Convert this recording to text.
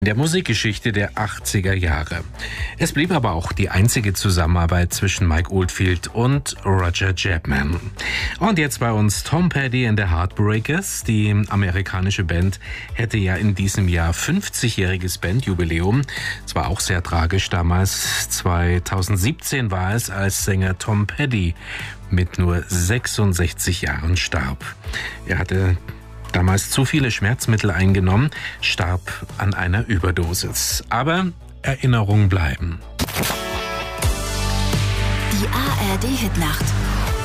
Der Musikgeschichte der 80er Jahre. Es blieb aber auch die einzige Zusammenarbeit zwischen Mike Oldfield und Roger Chapman. Und jetzt bei uns Tom Petty and the Heartbreakers. Die amerikanische Band hätte ja in diesem Jahr 50-jähriges Bandjubiläum. Es war auch sehr tragisch damals. 2017 war es, als Sänger Tom Petty mit nur 66 Jahren starb. Er hatte damals zu viele Schmerzmittel eingenommen, starb an einer Überdosis. Aber Erinnerungen bleiben. Die ARD-Hitnacht.